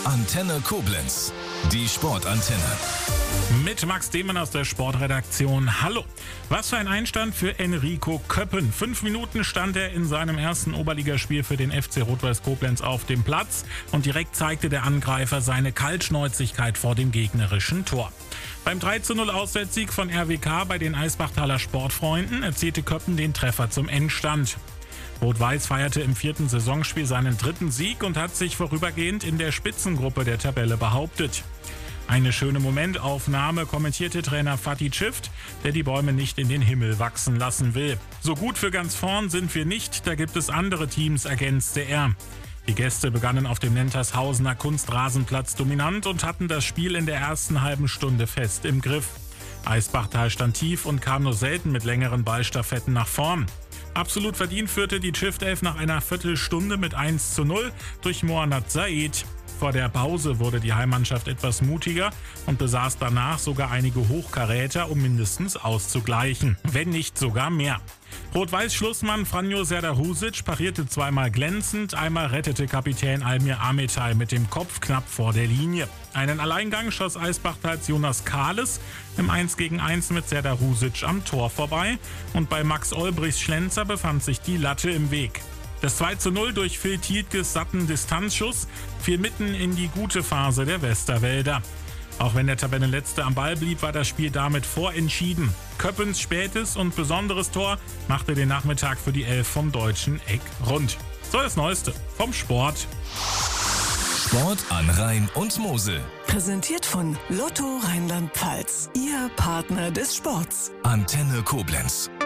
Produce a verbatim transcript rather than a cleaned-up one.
Antenne Koblenz, die Sportantenne. Mit Max Demann aus der Sportredaktion. Hallo. Was für ein Einstand für Enrico Köppen. Fünf Minuten stand er in seinem ersten Oberligaspiel für den F C Rot-Weiß Koblenz auf dem Platz und direkt zeigte der Angreifer seine Kaltschnäuzigkeit vor dem gegnerischen Tor. Beim drei zu null Auswärtssieg von R W K bei den Eisbachtaler Sportfreunden erzielte Köppen den Treffer zum Endstand. Rot-Weiß feierte im vierten Saisonspiel seinen dritten Sieg und hat sich vorübergehend in der Spitzengruppe der Tabelle behauptet. Eine schöne Momentaufnahme kommentierte Trainer Fatih Çift, der die Bäume nicht in den Himmel wachsen lassen will. So gut für ganz vorn sind wir nicht, da gibt es andere Teams, ergänzte er. Die Gäste begannen auf dem Nentershausener Kunstrasenplatz dominant und hatten das Spiel in der ersten halben Stunde fest im Griff. Eisbachtal stand tief und kam nur selten mit längeren Ballstaffetten nach vorn. Absolut verdient führte die Çift-Elf nach einer Viertelstunde mit eins zu null durch Mohanad Said. Vor der Pause wurde die Heimmannschaft etwas mutiger und besaß danach sogar einige Hochkaräter, um mindestens auszugleichen, wenn nicht sogar mehr. Rot-Weiß-Schlussmann Franjo Serdar-Husic parierte zweimal glänzend, einmal rettete Kapitän Almir Ametay mit dem Kopf knapp vor der Linie. Einen Alleingang schoss Eisbachtals Jonas Kahles im eins gegen eins mit Serdar-Husic am Tor vorbei und bei Max Olbrichs Schlenzer befand sich die Latte im Weg. Das zwei zu null durch Phil Tietges satten Distanzschuss fiel mitten in die gute Phase der Westerwälder. Auch wenn der Tabellenletzte am Ball blieb, war das Spiel damit vorentschieden. Köppens spätes und besonderes Tor machte den Nachmittag für die Elf vom deutschen Eck rund. So das Neueste vom Sport. Sport an Rhein und Mosel. Präsentiert von Lotto Rheinland-Pfalz. Ihr Partner des Sports. Antenne Koblenz.